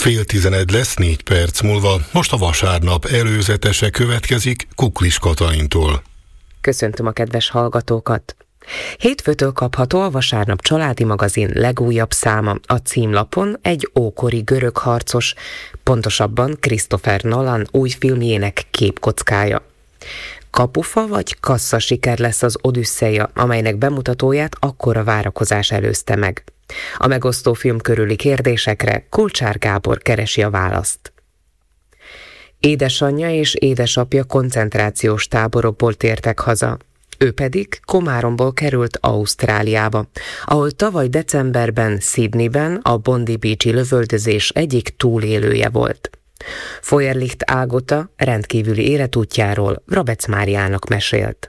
10:30 lesz 4 perc múlva. Most a vasárnap előzetese következik Kuklis Katalintól. Köszöntöm a kedves hallgatókat! Hétfőtől kapható a Vasárnap családi magazin legújabb száma. A címlapon egy ókori görög harcos, pontosabban Christopher Nolan új filmjének képkockája. Kapufa vagy kassza siker lesz az Odüsszeia, amelynek bemutatóját akkora várakozás előzte meg. A megosztó film körüli kérdésekre Kulcsár Gábor keresi a választ. Édesanyja és édesapja koncentrációs táborokból tértek haza. Ő pedig Komáromból került Ausztráliába, ahol tavaly decemberben Sydneyben a Bondi Beach-i lövöldözés egyik túlélője volt. Feuerlicht Ágota rendkívüli életútjáról Brabec Máriának mesélt.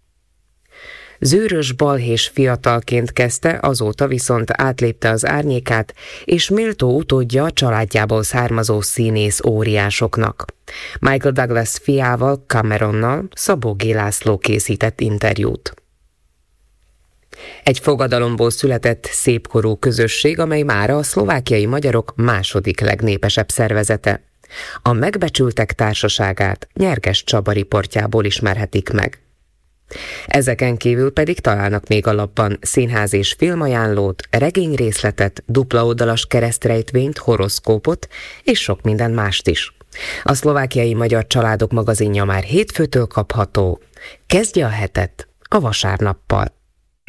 Zűrös balhés fiatalként kezdte, azóta viszont átlépte az árnyékát, és méltó utódja a családjából származó színész óriásoknak. Michael Douglas fiával, Cameronnal Szabó G. László készített interjút. Egy fogadalomból született szépkorú közösség, amely mára a szlovákiai magyarok második legnépesebb szervezete. A Megbecsültek társaságát Nyerges Csaba riportjából ismerhetik meg. Ezeken kívül pedig találnak még a lapban színház és filmajánlót, regényrészletet, dupla oldalas keresztrejtvényt, horoszkópot és sok minden mást is. A Szlovákiai Magyar Családok magazinja már hétfőtől kapható. Kezdje a hetet a Vasárnappal!